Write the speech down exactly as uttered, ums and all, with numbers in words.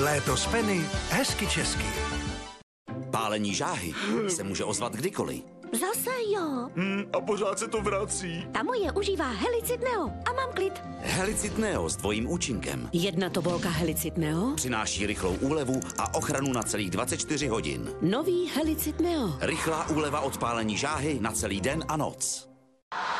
Léto s Penny, hezky česky. Pálení žáhy se může ozvat kdykoliv. Zase jo. Hmm, a pořád se to vrací. Ta moje užívá Helicid Neo a mám klid. Helicid Neo s dvojím účinkem Jedna tobolka Helicid Neo. přináší rychlou úlevu a ochranu na celých dvacet čtyři hodin. Nový Helicid Neo. Rychlá úleva od pálení žáhy na celý den a noc.